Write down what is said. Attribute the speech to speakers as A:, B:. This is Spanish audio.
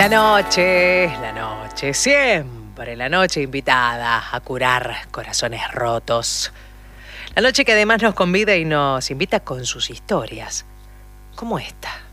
A: La noche, siempre la noche invitada a curar corazones rotos. La noche que además nos convida y nos invita con sus historias, como esta.